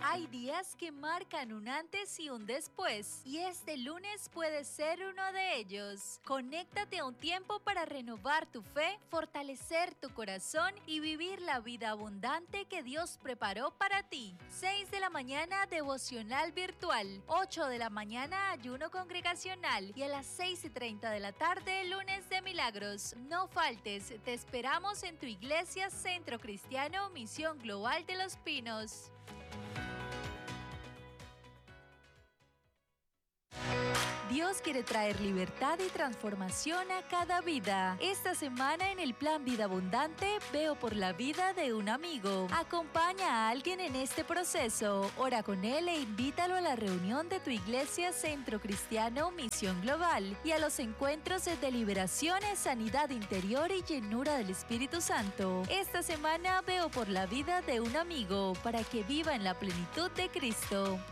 Hay días que marcan un antes y un después, y este lunes puede ser uno de ellos. Conéctate a un tiempo para renovar tu fe, fortalecer tu corazón y vivir la vida abundante que Dios preparó para ti. 6 de la mañana, devocional virtual. 8 de la mañana, ayuno congregacional. Y a las 6:30 de la tarde, lunes de milagros. No faltes, te esperamos en tu iglesia Centro Cristiano Misión Global de Los Pinos. Dios quiere traer libertad y transformación a cada vida. Esta semana en el Plan Vida Abundante, veo por la vida de un amigo. Acompaña a alguien en este proceso. Ora con él e invítalo a la reunión de tu iglesia Centro Cristiano Misión Global y a los encuentros de liberación, sanidad interior y llenura del Espíritu Santo. Esta semana veo por la vida de un amigo para que viva en la plenitud de Cristo.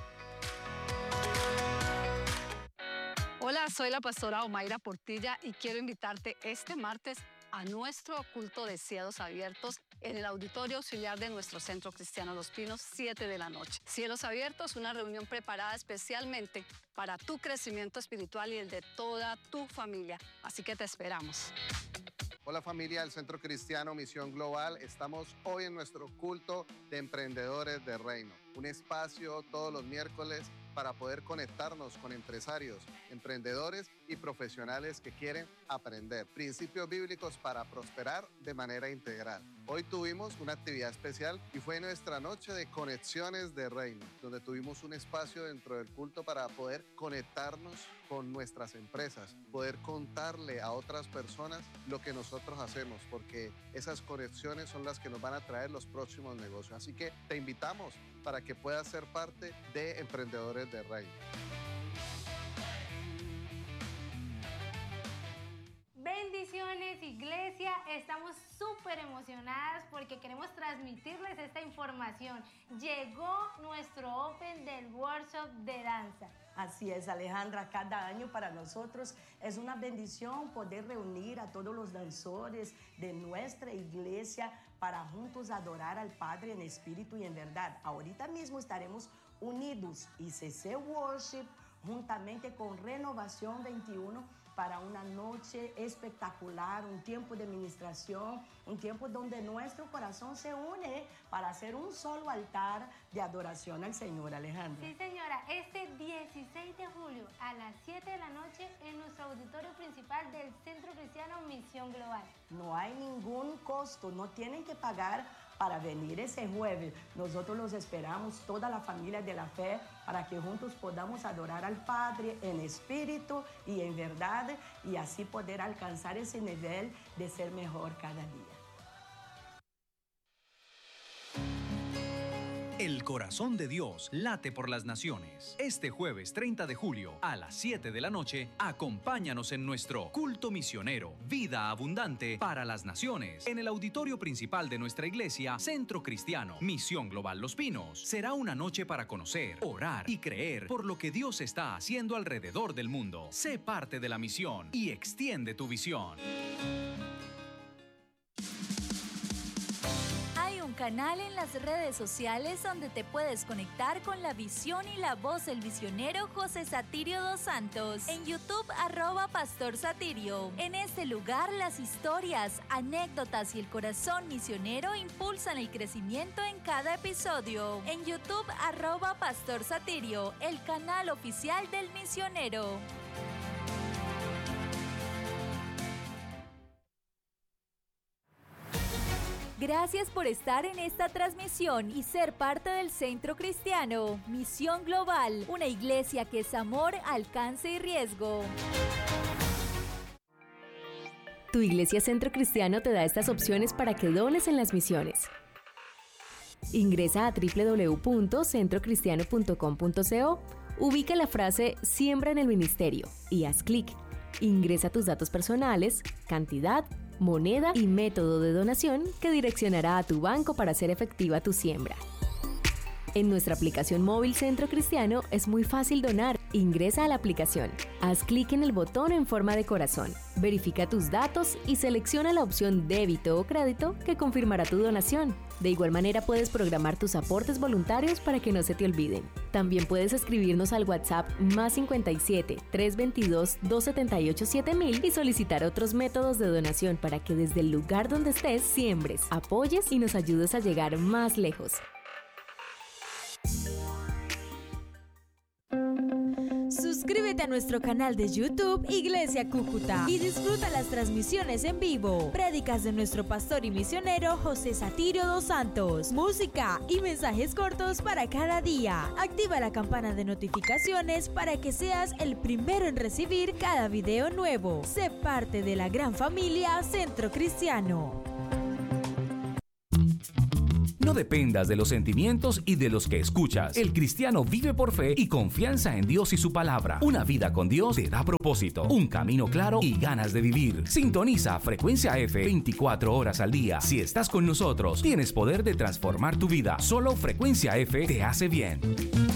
Hola, soy la pastora Omaira Portilla y quiero invitarte este martes a nuestro culto de Cielos Abiertos en el Auditorio Auxiliar de nuestro Centro Cristiano Los Pinos, 7 de la noche. Cielos Abiertos, una reunión preparada especialmente para tu crecimiento espiritual y el de toda tu familia. Así que te esperamos. Hola familia del Centro Cristiano Misión Global, estamos hoy en nuestro culto de emprendedores de reino, un espacio todos los miércoles para poder conectarnos con empresarios, emprendedores y profesionales que quieren aprender principios bíblicos para prosperar de manera integral. Hoy tuvimos una actividad especial y fue nuestra noche de conexiones de reino, donde tuvimos un espacio dentro del culto para poder conectarnos con nuestras empresas, poder contarle a otras personas lo que nosotros hacemos, porque esas conexiones son las que nos van a traer los próximos negocios. Así que te invitamos para que puedas ser parte de Emprendedores de Reino. Bendiciones, iglesia, estamos súper emocionadas porque queremos transmitirles esta información. Llegó nuestro Open del Workshop de Danza. Así es, Alejandra, cada año para nosotros es una bendición poder reunir a todos los danzores de nuestra iglesia para juntos adorar al Padre en espíritu y en verdad. Ahorita mismo estaremos unidos, ICC Worship, juntamente con Renovación 21, para una noche espectacular, un tiempo de ministración, un tiempo donde nuestro corazón se une para hacer un solo altar de adoración al Señor, Alejandra. Sí, señora, este 16 de julio a las 7 de la noche en nuestro auditorio principal del Centro Cristiano Misión Global. No hay ningún costo, no tienen que pagar para venir ese jueves. Nosotros los esperamos, toda la familia de la fe, para que juntos podamos adorar al Padre en espíritu y en verdad, y así poder alcanzar ese nivel de ser mejor cada día. El corazón de Dios late por las naciones. Este jueves 30 de julio a las 7 de la noche, acompáñanos en nuestro culto misionero, Vida Abundante para las Naciones, en el auditorio principal de nuestra iglesia, Centro Cristiano Misión Global Los Pinos. Será una noche para conocer, orar y creer por lo que Dios está haciendo alrededor del mundo. Sé parte de la misión y extiende tu visión. Canal en las redes sociales donde te puedes conectar con la visión y la voz del misionero José Satirio dos Santos. En YouTube, @Pastor Satirio. En este lugar, las historias, anécdotas y el corazón misionero impulsan el crecimiento en cada episodio. En YouTube, @Pastor Satirio, el canal oficial del misionero. Gracias por estar en esta transmisión y ser parte del Centro Cristiano Misión Global, una iglesia que es amor, alcance y riesgo. Tu iglesia Centro Cristiano te da estas opciones para que dones en las misiones. Ingresa a www.centrocristiano.com.co, ubica la frase Siembra en el Ministerio y haz clic. Ingresa tus datos personales, cantidad, moneda y método de donación que direccionará a tu banco para hacer efectiva tu siembra. En nuestra aplicación móvil Centro Cristiano es muy fácil donar. Ingresa a la aplicación, haz clic en el botón en forma de corazón, verifica tus datos y selecciona la opción débito o crédito que confirmará tu donación. De igual manera puedes programar tus aportes voluntarios para que no se te olviden. También puedes escribirnos al WhatsApp +57 322 278 7000 y solicitar otros métodos de donación para que desde el lugar donde estés siembres, apoyes y nos ayudes a llegar más lejos. Suscríbete a nuestro canal de YouTube Iglesia Cúcuta y disfruta las transmisiones en vivo, prédicas de nuestro pastor y misionero José Satirio dos Santos, música y mensajes cortos para cada día. Activa la campana de notificaciones para que seas el primero en recibir cada video nuevo. Sé parte de la gran familia Centro Cristiano. No dependas de los sentimientos y de los que escuchas. El cristiano vive por fe y confianza en Dios y su palabra. Una vida con Dios te da propósito, un camino claro y ganas de vivir. Sintoniza Frecuencia F 24 horas al día. Si estás con nosotros, tienes poder de transformar tu vida. Solo Frecuencia F te hace bien.